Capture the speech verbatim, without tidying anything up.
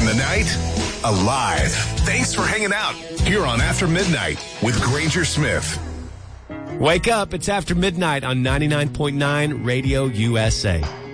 And the night, alive. Thanks for hanging out here on After Midnight with Granger Smith. Wake up. It's After Midnight on ninety-nine point nine Radio U S A.